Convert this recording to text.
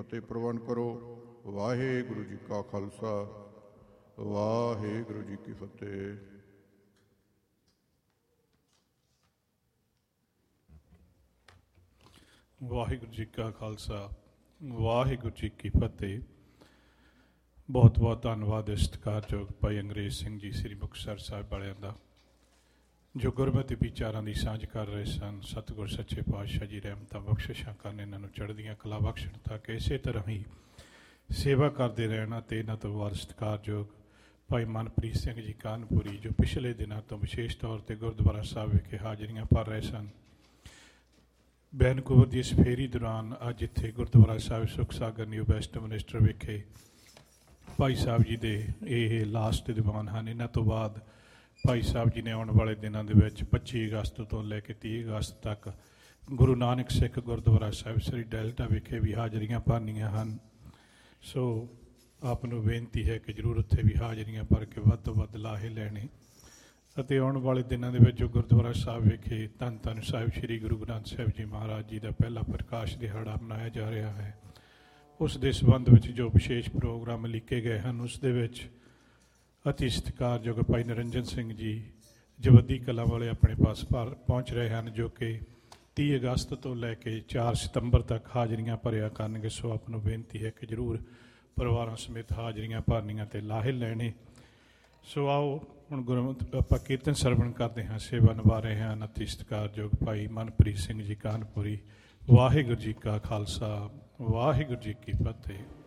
ਫਤਿਹ ਪ੍ਰਵਾਨ ਕਰੋ। ਵਾਹਿਗੁਰੂ ਜੀ ਕਾ ਖਾਲਸਾ, ਵਾਹਿਗੁਰੂ ਜੀ ਕੀ ਫਤਿਹ। ਵਾਹਿਗੁਰੂ ਜੀ ਕਾ ਖਾਲਸਾ, ਵਾਹਿਗੁਰੂ ਜੀ ਕੀ ਫਤਿਹ। ਬਹੁਤ ਬਹੁਤ ਧੰਨਵਾਦ ਸਤਿਕਾਰਯੋਗ ਭਾਈ ਅੰਗਰੇਜ਼ ਸਿੰਘ ਜੀ ਸ੍ਰੀ ਮੁਕਤਸਰ ਸਾਹਿਬ ਵਾਲਿਆਂ ਦਾ, ਜੋ ਗੁਰਮਤਿ ਵਿਚਾਰਾਂ ਦੀ ਸਾਂਝ ਕਰ ਰਹੇ ਸਨ। ਸਤਿਗੁਰ ਸੱਚੇ ਪਾਤਸ਼ਾਹ ਜੀ ਰਹਿਮਤਾਂ ਬਖਸ਼ਿਸ਼ਾਂ ਕਰਨ, ਇਹਨਾਂ ਨੂੰ ਚੜ੍ਹਦੀਆਂ ਕਲਾ ਬਖਸ਼ਣ ਤਾਂ ਕਿ ਇਸੇ ਤਰ੍ਹਾਂ ਹੀ ਸੇਵਾ ਕਰਦੇ ਰਹਿਣਾ। ਅਤੇ ਇਹਨਾਂ ਤੋਂ ਬਾਅਦ ਸਤਿਕਾਰਯੋਗ ਭਾਈ ਮਨਪ੍ਰੀਤ ਸਿੰਘ ਜੀ ਕਾਨਪੁਰੀ, ਜੋ ਪਿਛਲੇ ਦਿਨਾਂ ਤੋਂ ਵਿਸ਼ੇਸ਼ ਤੌਰ 'ਤੇ ਗੁਰਦੁਆਰਾ ਸਾਹਿਬ ਵਿਖੇ ਹਾਜ਼ਰੀਆਂ ਭਰ ਰਹੇ ਸਨ। ਵੈਨਕੂਵਰ ਦੀ ਇਸ ਫੇਰੀ ਦੌਰਾਨ ਅੱਜ ਇੱਥੇ ਗੁਰਦੁਆਰਾ ਸਾਹਿਬ ਸੁਖ ਸਾਗਰ ਨਿਊ ਵੈਸਟਮਿਨਿਸਟਰ ਵਿਖੇ ਭਾਈ ਸਾਹਿਬ ਜੀ ਦੇ ਇਹ ਲਾਸਟ ਦੀਵਾਨ ਹਨ। ਇਹਨਾਂ ਤੋਂ ਬਾਅਦ ਭਾਈ ਸਾਹਿਬ ਜੀ ਨੇ ਆਉਣ ਵਾਲੇ ਦਿਨਾਂ ਦੇ ਵਿੱਚ 25 ਅਗਸਤ ਤੋਂ ਲੈ ਕੇ 30 ਅਗਸਤ ਤੱਕ ਗੁਰੂ ਨਾਨਕ ਸਿੱਖ ਗੁਰਦੁਆਰਾ ਸਾਹਿਬ ਸ੍ਰੀ ਡੈਲਟਾ ਵਿਖੇ ਵੀ ਹਾਜ਼ਰੀਆਂ ਭਰਨੀਆਂ ਹਨ। ਸੋ ਆਪ ਨੂੰ ਬੇਨਤੀ ਹੈ ਕਿ ਜ਼ਰੂਰ ਉੱਥੇ ਵੀ ਹਾਜ਼ਰੀਆਂ ਭਰ ਕੇ ਵੱਧ ਤੋਂ ਵੱਧ ਲਾਹੇ ਲੈਣੇ। ਅਤੇ ਆਉਣ ਵਾਲੇ ਦਿਨਾਂ ਦੇ ਵਿੱਚ ਜੋ ਗੁਰਦੁਆਰਾ ਸਾਹਿਬ ਵਿਖੇ ਧੰਨ ਧੰਨ ਸਾਹਿਬ ਸ੍ਰੀ ਗੁਰੂ ਗ੍ਰੰਥ ਸਾਹਿਬ ਜੀ ਮਹਾਰਾਜ ਜੀ ਦਾ ਪਹਿਲਾ ਪ੍ਰਕਾਸ਼ ਦਿਹਾੜਾ ਮਨਾਇਆ ਜਾ ਰਿਹਾ ਹੈ, ਉਸ ਦੇ ਸੰਬੰਧ ਵਿੱਚ ਜੋ ਵਿਸ਼ੇਸ਼ ਪ੍ਰੋਗਰਾਮ ਲਿਖੇ ਗਏ ਹਨ, ਉਸ ਦੇ ਵਿੱਚ ਅਤੀ ਸਤਿਕਾਰਯੋਗ ਭਾਈ ਨਿਰੰਜਨ ਸਿੰਘ ਜੀ ਜਵੱਦੀ ਕਲਾਂ ਵਾਲੇ ਆਪਣੇ ਪਾਸ ਪਹੁੰਚ ਰਹੇ ਹਨ, ਜੋ ਕਿ 30 ਅਗਸਤ ਤੋਂ ਲੈ ਕੇ 4 ਸਤੰਬਰ ਤੱਕ ਹਾਜ਼ਰੀਆਂ ਭਰਿਆ ਕਰਨਗੇ। ਸੋ ਆਪ ਨੂੰ ਬੇਨਤੀ ਹੈ ਕਿ ਜ਼ਰੂਰ ਪਰਿਵਾਰਾਂ ਸਮੇਤ ਹਾਜ਼ਰੀਆਂ ਭਰਨੀਆਂ ਅਤੇ ਲਾਹੇ ਲੈਣੇ। ਸੋ ਆਓ ਹੁਣ ਗੁਰਮਤਿ ਆਪਾਂ ਕੀਰਤਨ ਸਰਵਣ ਕਰਦੇ ਹਾਂ। ਸੇਵਾ ਨਿਭਾ ਰਹੇ ਹਨ ਅਤੀ ਸਤਿਕਾਰਯੋਗ ਭਾਈ ਮਨਪ੍ਰੀਤ ਸਿੰਘ ਜੀ ਕਾਨਪੁਰੀ। ਵਾਹਿਗੁਰੂ ਜੀ ਕਾ ਖਾਲਸਾ, ਵਾਹਿਗੁਰੂ ਜੀ ਕੀ ਫਤਿਹ।